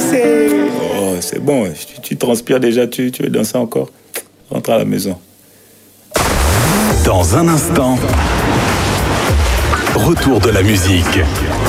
c'est bon. Tu transpires déjà, tu veux danser encore. Rentre à la maison. Dans un instant, retour de la musique.